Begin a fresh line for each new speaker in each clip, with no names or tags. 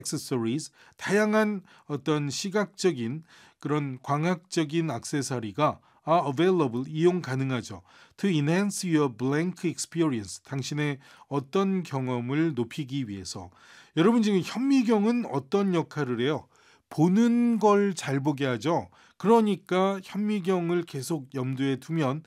accessories, 다양한 어떤 시각적인 그런 광학적인 액세서리가 are available, 이용 가능하죠. To enhance your blank experience, 당신의 어떤 경험을 높이기 위해서. 여러분 지금 현미경은 어떤 역할을 해요? 보는 걸 잘 보게 하죠. 그러니까 현미경을 계속 염두에 두면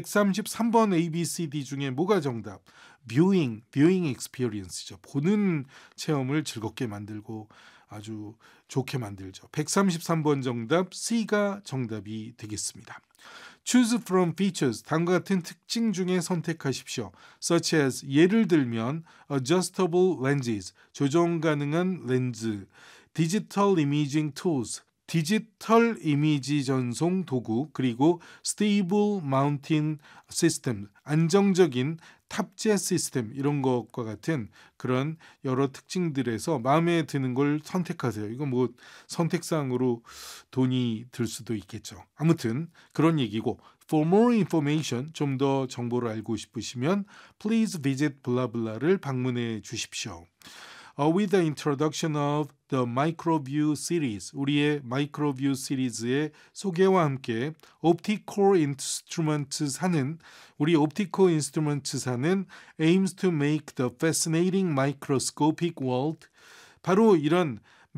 133번 ABCD 중에 뭐가 정답? viewing experience죠. 보는 체험을 즐겁게 만들고 아주 좋게 만들죠. 133번 정답 C가 정답이 되겠습니다. Choose from features, 다음과 같은 특징 중에 선택하십시오. Such as, 예를 들면 adjustable lenses, 조정 가능한 렌즈, digital imaging tools, 디지털 이미지 전송 도구, 그리고 stable mounting system, 안정적인 탑재 시스템, 이런 것과 같은 그런 여러 특징들에서 마음에 드는 걸 선택하세요. 이거 뭐 선택사항으로 돈이 들 수도 있겠죠. 아무튼 그런 얘기고, for more information, 좀 더 정보를 알고 싶으시면 please visit 블라블라를 방문해 주십시오. With the introduction of the Microview series, 우리의 Microview 시리즈의 소개와 함께 Optical Instruments사는, 우리 Optical Instruments사는 aims to make the fascinating microscopic world, 바로 이런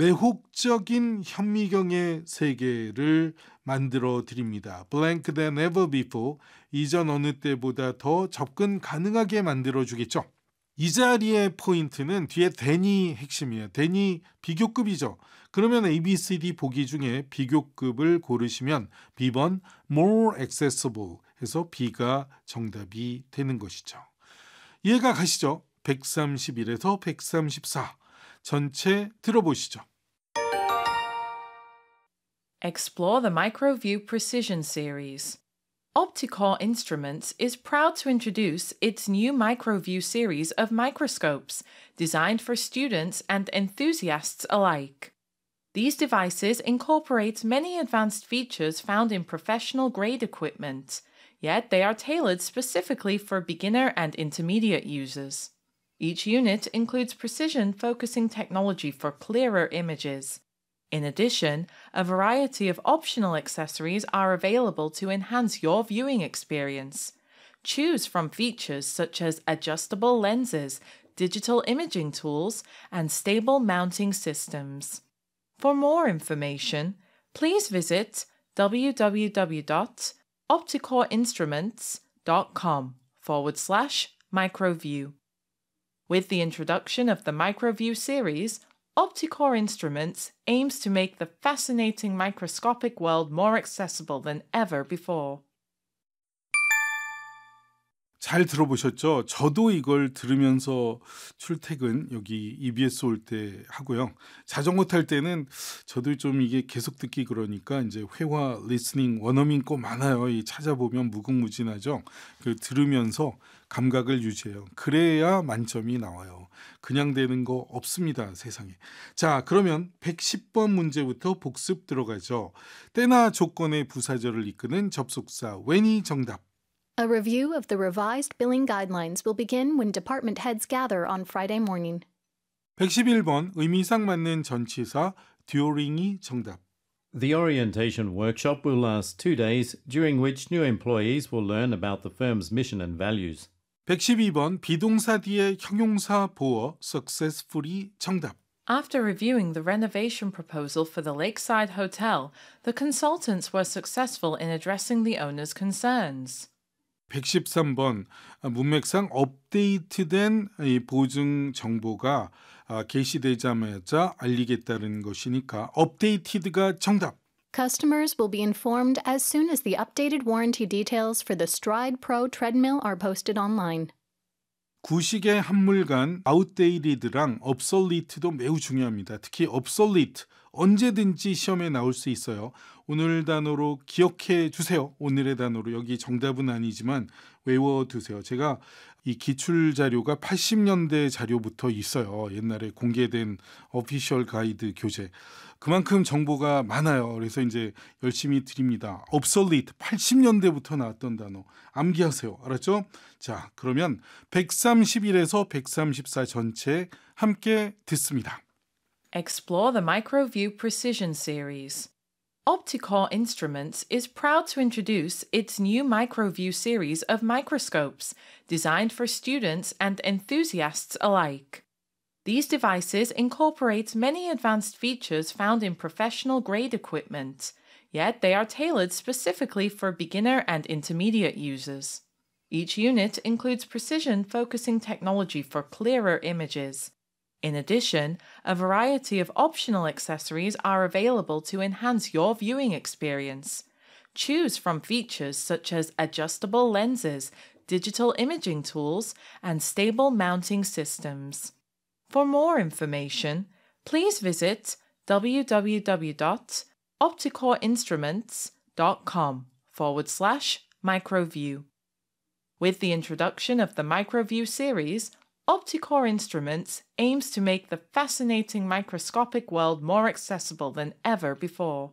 매혹적인 현미경의 세계를 만들어 드립니다. Blank than ever before, 이전 어느 때보다 더 접근 가능하게 만들어 주겠죠. 이 자리의 포인트는 뒤에 than이 핵심이에요. than이 비교급이죠. 그러면 ABCD 보기 중에 비교급을 고르시면 B번 more accessible 해서 B가 정답이 되는 것이죠. 이해가 가시죠? 131에서 134 전체 들어보시죠.
Explore the Microview Precision series. Opticore Instruments is proud to introduce its new Microview series of microscopes designed for students and enthusiasts alike. These devices incorporate many advanced features found in professional grade equipment, yet they are tailored specifically for beginner and intermediate users. Each unit includes precision focusing technology for clearer images. In addition, a variety of optional accessories are available to enhance your viewing experience. Choose from features such as adjustable lenses, digital imaging tools, and stable mounting systems. For more information, please visit www.opticoreinstruments.com/microview. With the introduction of the Microview series, Opticore Instruments aims to make the fascinating microscopic world more accessible than ever before.
잘 들어보셨죠? 저도 이걸 들으면서 출퇴근 여기 EBS 올 때 하고요. 자전거 탈 때는 저도 좀 이게 계속 듣기 그러니까 이제 회화, 리스닝, 원어민 거 많아요. 이 찾아보면 무궁무진하죠. 그 들으면서 감각을 유지해요. 그래야 만점이 나와요. 그냥 되는 거 없습니다, 세상에. 자, 그러면 110번 문제부터 복습 들어가죠. 때나 조건의 부사절을 이끄는 접속사 when이 정답.
A review of the revised billing guidelines will begin when department heads gather on Friday morning.
111번 의미상 맞는 전치사 during이 정답.
The orientation workshop will last 2 days, during which new employees will learn about the firm's mission and values.
112번 비동사 뒤에 형용사 보어 successfully 정답.
After reviewing the renovation proposal for the Lakeside Hotel, the consultants were successful in addressing the owner's concerns.
113번 문맥상 업데이트된 이 보증 정보가 게시되자마자 알리겠다는 것이니까 updated가 정답.
Customers will be informed as soon as the updated warranty details for the Stride Pro treadmill are posted online.
구식의 한물간 outdated랑 obsolete도 매우 중요합니다. 특히 obsolete, 언제든지 시험에 나올 수 있어요. 오늘 단어로 기억해 주세요. 오늘의 단어로. 여기 정답은 아니지만 외워두세요. 제가 이 기출 자료가 80년대 자료부터 있어요. 옛날에 공개된 오피셜 가이드 교재. 그만큼 정보가 많아요. 그래서 이제 열심히 드립니다. obsolete, 80년대부터 나왔던 단어. 암기하세요. 알았죠? 자, 그러면 131에서 134 전체 함께 듣습니다.
Explore the MicroView Precision series. Optical Instruments is proud to introduce its new MicroView series of microscopes designed for students and enthusiasts alike. These devices incorporate many advanced features found in professional-grade equipment, yet they are tailored specifically for beginner and intermediate users. Each unit includes precision focusing technology for clearer images. In addition, a variety of optional accessories are available to enhance your viewing experience. Choose from features such as adjustable lenses, digital imaging tools, and stable mounting systems. For more information, please visit www.opticoreinstruments.com/microview. With the introduction of the MicroView series, Opticore Instruments aims to make the fascinating microscopic world more accessible than ever before.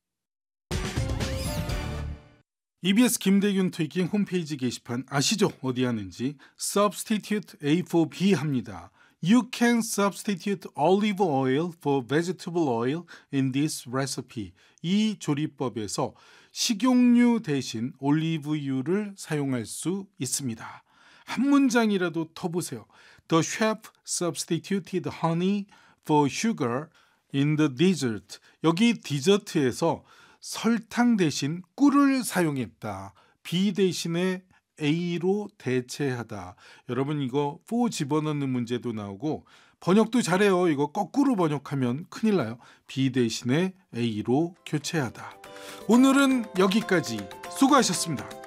EBS 김대균 토익 홈페이지 게시판 아시죠? 어디 하는지 Substitute A for B 합니다. You can substitute olive oil for vegetable oil in this recipe. 이 조리법에서 식용유 대신 올리브유를 사용할 수 있습니다. 한 문장이라도 더 보세요. The chef substituted honey for sugar in the dessert. 여기 디저트에서 설탕 대신 꿀을 사용했다. B 대신에 A로 대체하다. 여러분 이거 for 집어넣는 문제도 나오고 번역도 잘해요. 이거 거꾸로 번역하면 큰일 나요. B 대신에 A로 교체하다. 오늘은 여기까지. 수고하셨습니다.